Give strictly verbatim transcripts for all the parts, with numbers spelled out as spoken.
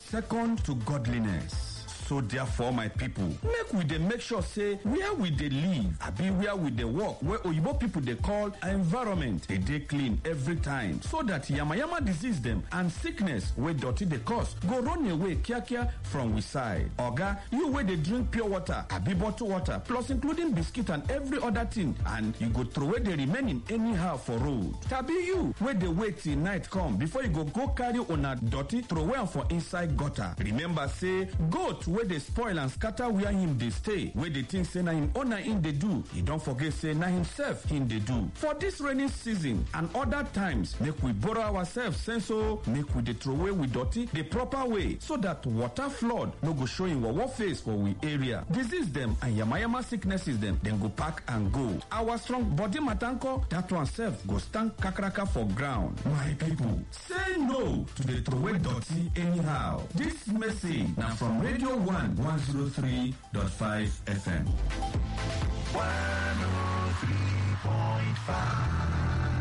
second to godliness. So therefore, my people, make we dey make sure say where we dey live, abi where we dey work, where oyibo people dey call environment, dey dey clean every time, so that yamayama disease dem and sickness wey dirty dey cause go run away kiakia from we side. Oga, you wey dey drink pure water, abi bottled water, plus including biscuit and every other thing, and you go throw away the remaining anyhow for road. Tabi you wey dey wait till night come before you go go carry una dirty throw away am for inside gutter. Remember say goat wey dey spoil and scatter where him dey stay, wey dey think say na him owner him dey do, he don forget say na himself him dey do. For this rainy season and other times, make we borrow ourselves sense o, make we dey throw away we dirty the proper way, so that water flood no go show him wawa face for we area. Disease dem and yamayama sicknesses dem dem go pack and go. Our strong body matanko, that one self go stand kakaraka for ground. My people, say no to the throw away dirty anyhow. This message na from Radio One one zero three point five F M. one oh three point five.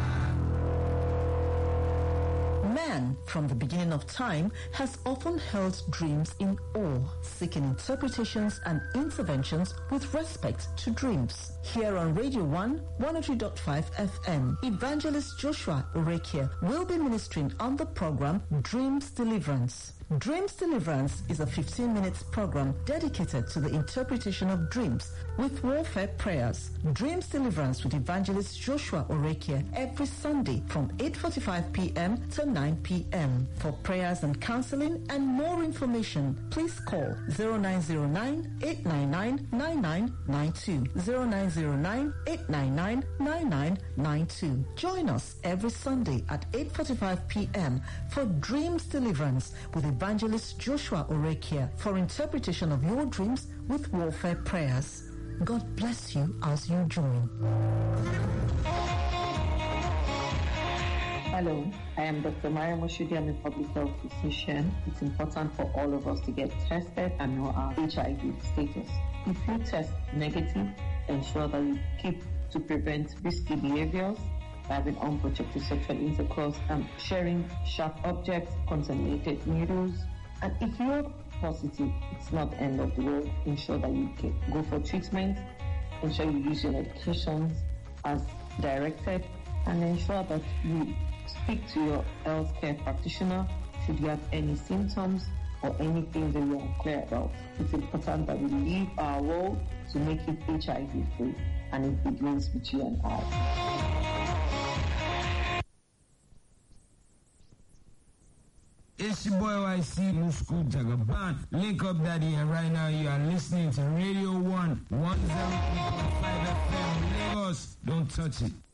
Man, from the beginning of time, has often held dreams in awe, seeking interpretations and interventions with respect to dreams. Here on Radio one, one oh three point five F M, Evangelist Joshua Orekia will be ministering on the program Dreams Deliverance. Dreams Deliverance is a fifteen minutes program dedicated to the interpretation of dreams with warfare prayers. Dreams Deliverance with Evangelist Joshua Orekia every Sunday from eight forty-five p.m. to nine p.m. For prayers and counseling and more information, please call zero nine zero nine, eight nine nine, nine nine nine two, zero nine zero nine, eight nine nine, nine nine nine two. Join us every Sunday at eight forty-five p.m. for Dreams Deliverance with Evangelist Joshua Orekia for interpretation of your dreams with warfare prayers. God bless you as you join. Hello, I am Doctor Maria Moshudi. I'm a public health physician. It's important for all of us to get tested and know our H I V status. If you test negative, ensure that you keep to prevent risky behaviors, having unprotected sexual intercourse, and sharing sharp objects, contaminated needles. And if you're positive, it's not the end of the world. Ensure that you can go for treatment, ensure you use your medications as directed, and ensure that you speak to your healthcare practitioner should you have any symptoms or anything that you are unclear about. It's important that we leave our world to make it H I V free, and it begins with you and I. It's your boy Y C Musku Jagaban. Link up daddy, and right now you are listening to Radio one one oh three point five F M Lagos. Don't touch it.